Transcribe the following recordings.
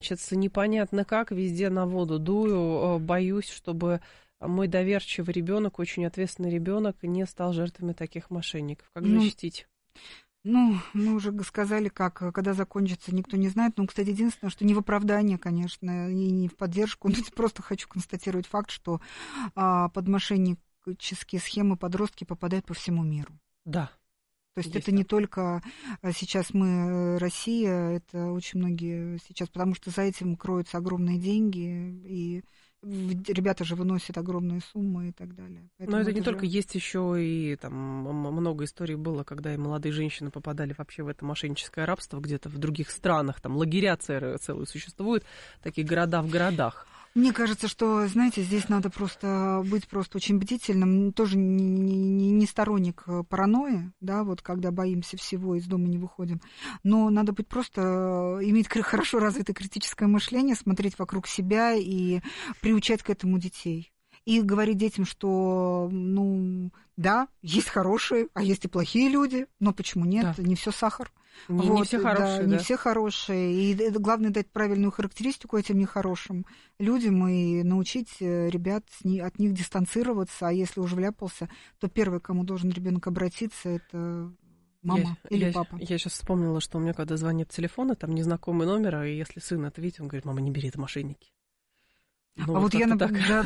Значит, непонятно как, везде на воду дую, боюсь, чтобы мой доверчивый ребенок, очень ответственный ребенок, не стал жертвами таких мошенников. Как защитить? Ну, мы уже сказали, как, когда закончится, никто не знает. Ну, кстати, единственное, что не в оправдание, конечно, и не в поддержку. Но просто хочу констатировать факт, что под мошеннические схемы подростки попадают по всему миру. Да. То есть это не только сейчас мы, Россия, это очень многие сейчас, потому что за этим кроются огромные деньги, и ребята же выносят огромные суммы и так далее. Поэтому но это не только, есть еще и там много историй было, когда и молодые женщины попадали вообще в это мошенническое рабство где-то в других странах, там лагеря целые существуют, такие города в городах. Мне кажется, что, знаете, здесь надо просто быть очень бдительным. Тоже не сторонник паранойи, да, вот когда боимся всего, из дома не выходим. Но надо быть просто, иметь хорошо развитое критическое мышление, смотреть вокруг себя и приучать к этому детей. И говорить детям, что, ну, да, есть хорошие, а есть и плохие люди, но почему нет? Да. Не все сахар. Не все хорошие, да. Не все хорошие. И главное дать правильную характеристику этим нехорошим людям и научить ребят от них дистанцироваться. А если уже вляпался, то первый, к кому должен ребенок обратиться, это мама или папа. Я сейчас вспомнила, что у меня когда звонит телефон, там незнакомый номер, и если сын ответит, он говорит: мама, не бери, это мошенники. Ну, вот я, например,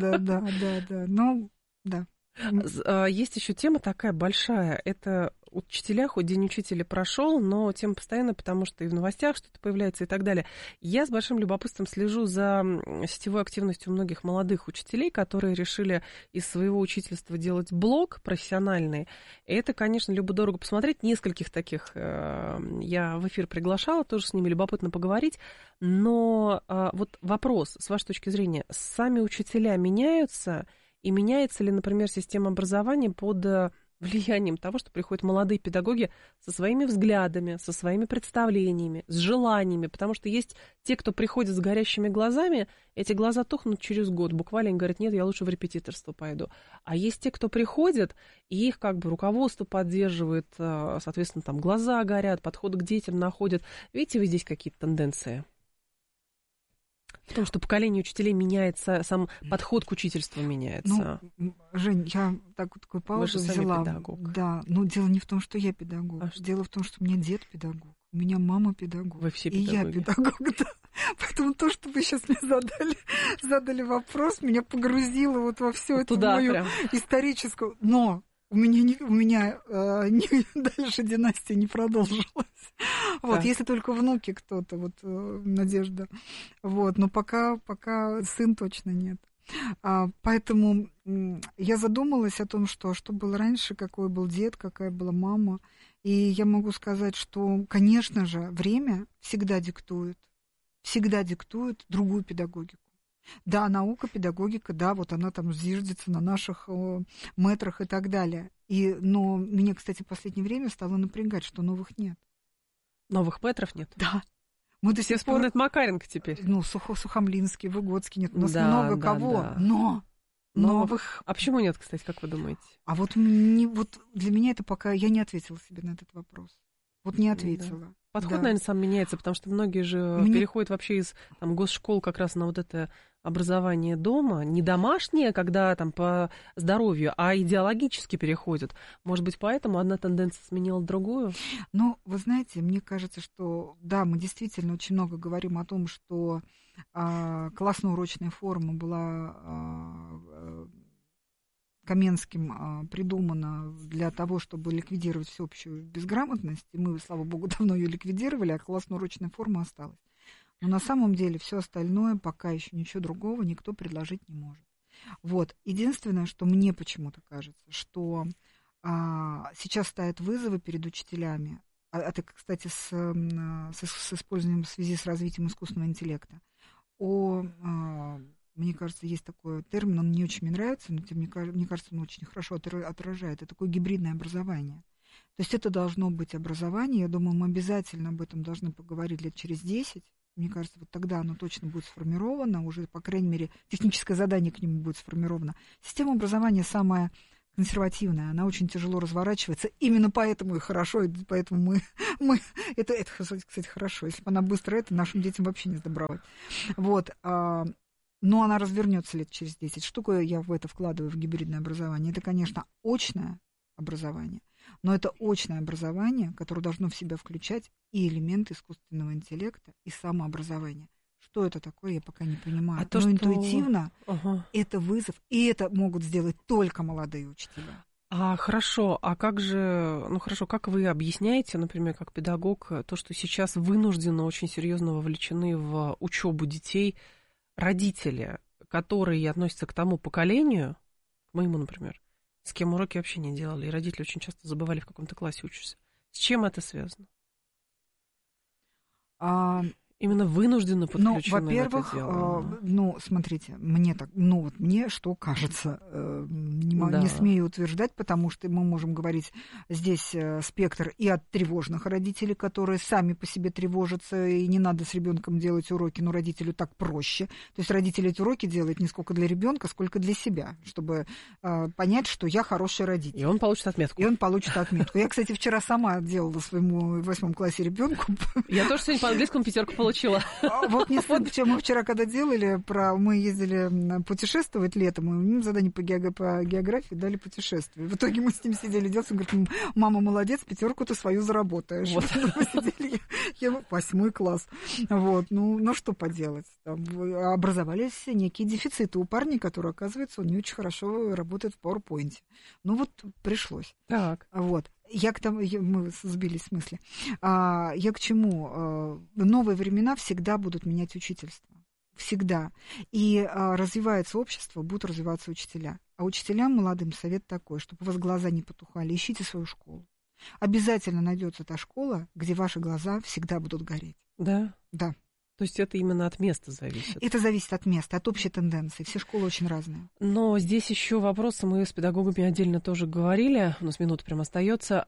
да, ну, да. Есть еще тема такая большая, это учителя, хоть День учителя прошел, но тема постоянно, потому что и в новостях что-то появляется и так далее. Я с большим любопытством слежу за сетевой активностью многих молодых учителей, которые решили из своего учительства делать блог профессиональный. И это, конечно, любо-дорого посмотреть. Нескольких таких я в эфир приглашала, тоже с ними любопытно поговорить. Но вот вопрос, с вашей точки зрения, сами учителя меняются? И меняется ли, например, система образования под влиянием того, что приходят молодые педагоги со своими взглядами, со своими представлениями, с желаниями, потому что есть те, кто приходит с горящими глазами, эти глаза тухнут через год, буквально они говорят: нет, я лучше в репетиторство пойду. А есть те, кто приходит, и их как бы руководство поддерживает, соответственно, там глаза горят, подход к детям находят. Видите вы здесь какие-то тенденции? В том, что поколение учителей меняется, сам подход к учительству меняется. Ну, Жень, я такую паузу взяла. Вы же сами педагог. Да, но дело не в том, что я педагог. Дело в том, что у меня дед педагог, у меня мама педагог. Вы все педагоги. И я педагог, да. Поэтому то, что вы сейчас мне задали вопрос, меня погрузило вот во всю эту мою историческую... Но у меня дальше династия не продолжилась. Вот, если только внуки кто-то, вот, Надежда. Вот, но пока сын точно нет. Поэтому я задумалась о том, что было раньше, какой был дед, какая была мама. И я могу сказать, что, конечно же, время всегда диктует другую педагогику. Да, наука, педагогика, да, вот она там зиждется на наших мэтрах и так далее. Но меня, кстати, в последнее время стало напрягать, что новых нет. Новых мэтров нет? Да. Мы все вспоминают Макаренко теперь. Ну, Сухомлинский, Выгодский, нет, у нас много кого, да. Но новых... А почему нет, кстати, как вы думаете? А вот для меня это пока... Я не ответила себе на этот вопрос. Вот не ответила. Да. Подход, наверное, сам меняется, потому что многие же переходят вообще из госшкол как раз на вот это образование дома, не домашнее, когда там по здоровью, а идеологически переходят. Может быть, поэтому одна тенденция сменила другую? Ну, вы знаете, мне кажется, что, да, мы действительно очень много говорим о том, что классно-урочная форма была... Каменским придумано для того, чтобы ликвидировать всеобщую безграмотность. И мы, слава богу, давно ее ликвидировали, а классно-урочная форма осталась. Но на самом деле все остальное пока еще ничего другого никто предложить не может. Вот. Единственное, что мне почему-то кажется, что сейчас стоят вызовы перед учителями. Это, кстати, с использованием в связи с развитием искусственного интеллекта. Мне кажется, есть такой термин, он не очень мне нравится, но мне кажется, он очень хорошо отражает. Это такое гибридное образование. То есть это должно быть образование. Я думаю, мы обязательно об этом должны поговорить лет через 10. Мне кажется, вот тогда оно точно будет сформировано, уже, по крайней мере, техническое задание к нему будет сформировано. Система образования самая, консервативная, она очень тяжело разворачивается. Именно поэтому и хорошо, и поэтому мы это, кстати, хорошо. Если бы она быстро нашим детям вообще не сдобровать. Вот. Но она развернется лет через 10. Что такое я в это вкладываю, в гибридное образование? Это, конечно, очное образование, но это очное образование, которое должно в себя включать и элементы искусственного интеллекта, и самообразование. Что это такое, я пока не понимаю. Но интуитивно это вызов, и это могут сделать только молодые учителя. Хорошо, а как же, как вы объясняете, например, как педагог, то, что сейчас вынужденно очень серьезно вовлечены в учебу детей родители, которые относятся к тому поколению, к моему, например, с кем уроки вообще не делали, и родители очень часто забывали, в каком-то классе учишься. С чем это связано? Именно вынужденно подключены в это дело. Смотрите, мне что кажется, не смею утверждать, потому что мы можем говорить здесь спектр и от тревожных родителей, которые сами по себе тревожатся, и не надо с ребенком делать уроки, но родителю так проще. То есть родители эти уроки делают не сколько для ребенка, сколько для себя, чтобы понять, что я хороший родитель. И он получит отметку. Я, кстати, вчера сама делала своему в 8 классе ребенку. Я тоже сегодня по английскому 5 получила. Вот не знаю, почему мы вчера, когда делали, мы ездили путешествовать летом, и им задание по географии дали путешествие. В итоге мы с ним сидели, делали, он говорит: мама, молодец, 5 ты свою заработаешь. Вот. Я 8 класс. Вот. Ну, что поделать? Там образовались некие дефициты у парня, который, оказывается, он не очень хорошо работает в PowerPoint. Ну, вот пришлось. Так. Вот. Мы сбились с мысли. Я к чему? Новые времена всегда будут менять учительство. Всегда. И развивается общество, будут развиваться учителя. А учителям молодым совет такой, чтобы у вас глаза не потухали, ищите свою школу. Обязательно найдется та школа, где ваши глаза всегда будут гореть. Да? Да. То есть это именно от места зависит? Это зависит от места, от общей тенденции. Все школы очень разные. Но здесь еще вопрос, мы с педагогами отдельно тоже говорили, у нас минута прям остается.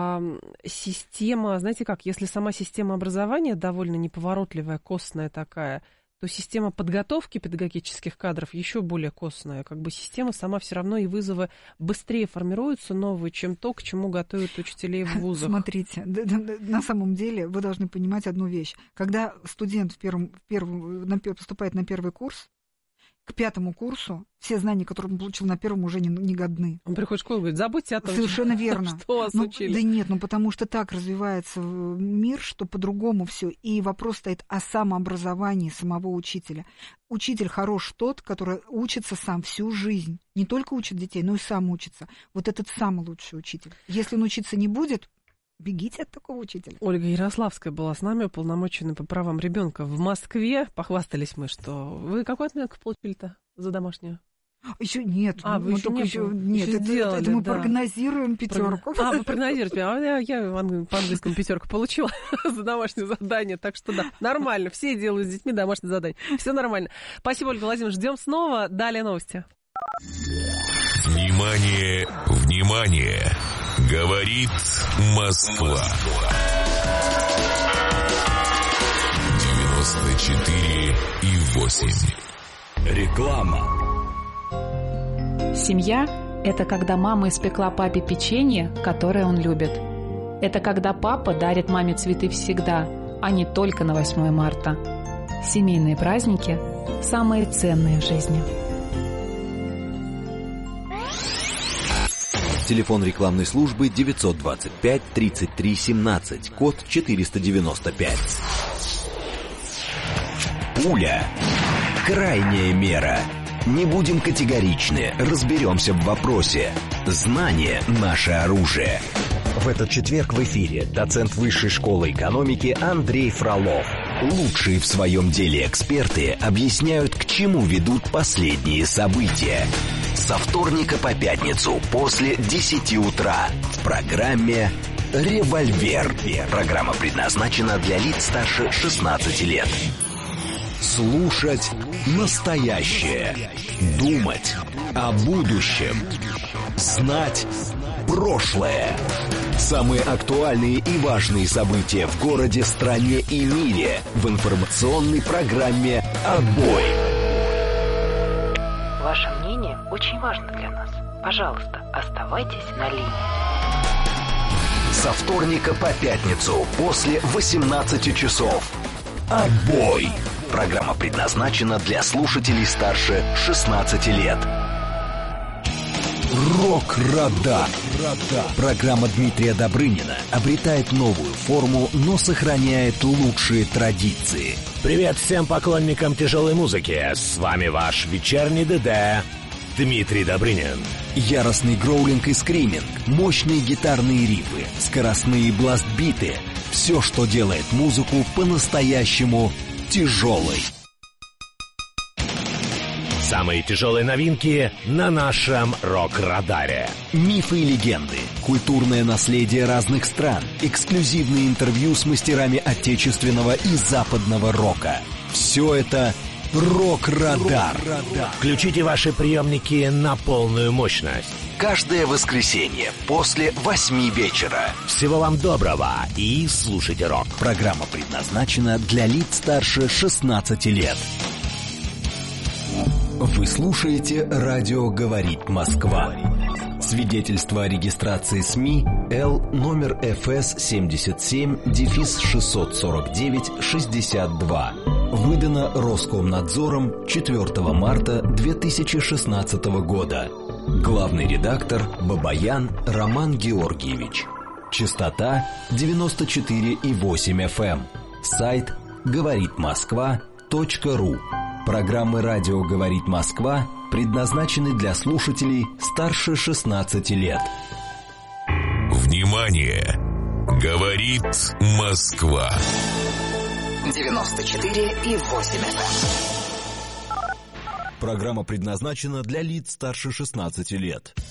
Система, знаете как, если сама система образования довольно неповоротливая, костная такая, то система подготовки педагогических кадров еще более костная. Как бы система сама все равно, и вызовы быстрее формируются новые, чем то, к чему готовят учителей в вузах. Смотрите, на самом деле вы должны понимать одну вещь. Когда студент поступает на первый курс, к 5 курсу все знания, которые он получил на 1, уже не годны. Он приходит в школу и говорит: забудьте о том, совершенно верно. Что вас учили. Да нет, потому что так развивается мир, что по-другому все. И вопрос стоит о самообразовании самого учителя. Учитель хорош тот, который учится сам всю жизнь. Не только учит детей, но и сам учится. Вот этот самый лучший учитель. Если он учиться не будет, бегите от такого учителя. Ольга Ярославская была с нами, уполномоченная по правам ребенка в Москве. Похвастались мы, что... Вы какую отметку получили-то за домашнюю? Еще нет. Вы еще нет. Это мы прогнозируем 5. Вы прогнозируете. Я по английскому 5 получила за домашнее задание. Так что да, нормально. Все делают с детьми домашнее задание. Все нормально. Спасибо, Ольга Владимировна. Ждем снова. Далее новости. Внимание, внимание! Говорит Москва. 94,8. Реклама. Семья – это когда мама испекла папе печенье, которое он любит. Это когда папа дарит маме цветы всегда, а не только на 8 марта. Семейные праздники – самые ценные в жизни. Телефон рекламной службы 925 33 17, код 495. Пуля. Крайняя мера. Не будем категоричны, разберемся в вопросе. Знание – наше оружие. В этот четверг в эфире доцент Высшей школы экономики Андрей Фролов. Лучшие в своем деле эксперты объясняют, к чему ведут последние события. Со вторника по пятницу после 10 утра в программе «Револьвер». Программа предназначена для лиц старше 16 лет. Слушать настоящее. Думать о будущем. Знать прошлое. Самые актуальные и важные события в городе, стране и мире в информационной программе «Отбой». Ваше мнение очень важно для нас. Пожалуйста, оставайтесь на линии. Со вторника по пятницу после 18 часов. Отбой! Программа предназначена для слушателей старше 16 лет. Рок-радар. Программа Дмитрия Добрынина обретает новую форму, но сохраняет лучшие традиции. Привет всем поклонникам тяжелой музыки. С вами ваш вечерний ДД Дмитрий Добрынин. Яростный гроулинг и скриминг, мощные гитарные рифы, скоростные бласт-биты. Все, что делает музыку по-настоящему тяжелой. Самые тяжелые новинки на нашем рок-радаре. Мифы и легенды, культурное наследие разных стран, эксклюзивные интервью с мастерами отечественного и западного рока. Все это рок-радар. Включите ваши приемники на полную мощность. Каждое воскресенье после 8 вечера. Всего вам доброго и слушайте рок. Программа предназначена для лиц старше 16 лет. Вы слушаете «Радио говорит Москва». Свидетельство о регистрации СМИ Л номер ФС 77-649-62. Выдано Роскомнадзором 4 марта 2016 года. Главный редактор Бабаян Роман Георгиевич. Частота 94,8 FM. Сайт говоритмосква.ру. Программы «Радио говорит Москва» предназначены для слушателей старше 16 лет. Внимание! Говорит Москва. 94,8 FM. Программа предназначена для лиц старше 16 лет.